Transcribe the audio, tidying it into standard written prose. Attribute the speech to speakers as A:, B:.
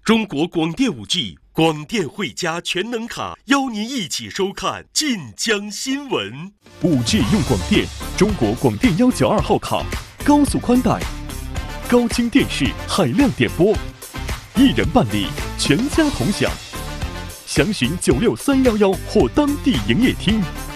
A: 中国广电5G 广电汇加全能卡，邀您一起收看晋江新闻。
B: 5G 用广电，中国广电192号卡，高速宽带，高清电视，海量点播，一人办理，全家同享。详询96311或当地营业厅。